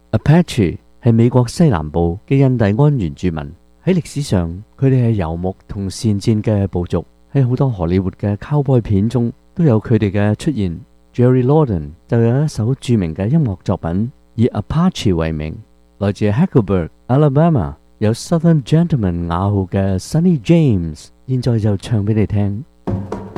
Apache 係美國西南部嘅印第安原住民，喺歷史上佢哋係游牧同善戰嘅部族，喺好多荷里活嘅 cowboy 片中都有佢哋嘅出現。Jerry Lawden 就有一首著名嘅音樂作品以 Apache 為名，來自 Hackleburg、Alabama 有 Southern Gentleman 雅號嘅 Sonny James，現在就唱俾你聽。